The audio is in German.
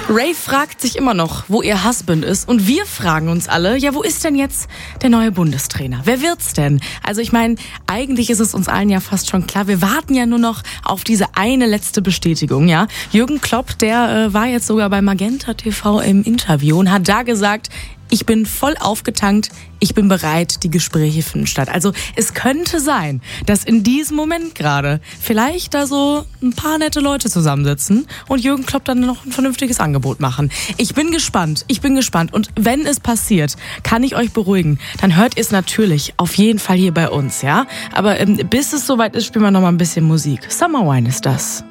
Ray fragt sich immer noch, wo ihr Husband ist. Und wir fragen uns alle, ja, wo ist denn jetzt der neue Bundestrainer? Wer wird's denn? Also ich meine, eigentlich ist es uns allen ja fast schon klar. Wir warten ja nur noch auf diese eine letzte Bestätigung, ja. Jürgen Klopp, der war jetzt sogar bei Magenta TV im Interview und hat da gesagt, ich bin voll aufgetankt, ich bin bereit, die Gespräche finden statt. Also es könnte sein, dass in diesem Moment gerade vielleicht da so ein paar nette Leute zusammensitzen und Jürgen Klopp dann noch ein vernünftiges Angebot machen. Ich bin gespannt. Und wenn es passiert, kann ich euch beruhigen, dann hört ihr es natürlich auf jeden Fall hier bei uns, ja? Aber bis es soweit ist, spielen wir noch mal ein bisschen Musik. Summer Wine ist das.